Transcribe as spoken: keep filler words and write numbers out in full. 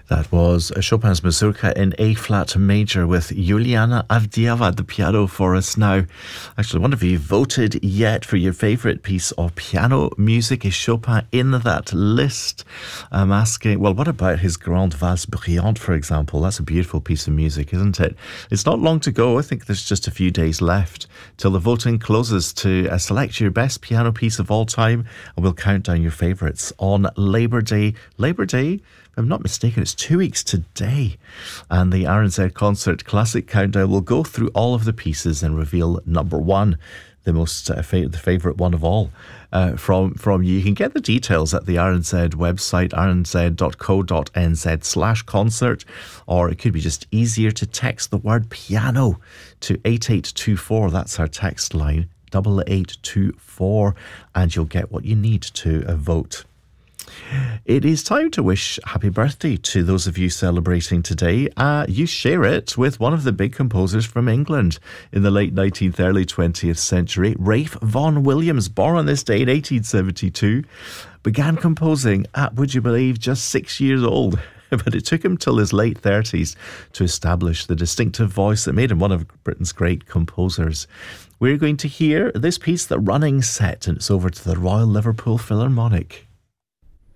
That was Chopin's Mazurka in A-flat major with Juliana Avdieva at the piano for us now. Actually, I wonder if you voted yet for your favourite piece of piano music. Is Chopin in that list? I'm asking, well, what about his Grande Valse Brillante, for example? That's a beautiful piece of music, isn't it? It's not long to go. I think there's just a few days left till the voting closes to uh, select your best piano piece of all time, and we'll count down your favourites on Labour Day. Labour Day? If I'm not mistaken, it's two weeks today. And the R N Z Concert Classic Countdown will go through all of the pieces and reveal number one, the most uh, fa- the favourite one of all uh, from, from you. You can get the details at the R N Z website, r n z dot co dot n z slash concert, or it could be just easier to text the word piano to eight eight two four. That's our text line, eight eight two four, and you'll get what you need to uh, vote. It is time to wish happy birthday to those of you celebrating today. Uh, you share it with one of the big composers from England in the late nineteenth, early twentieth century. Ralph Vaughan Williams, born on this day in eighteen seventy-two, began composing at, would you believe, just six years old. But it took him till his late thirties to establish the distinctive voice that made him one of Britain's great composers. We're going to hear this piece, The Running Set, and it's over to the Royal Liverpool Philharmonic.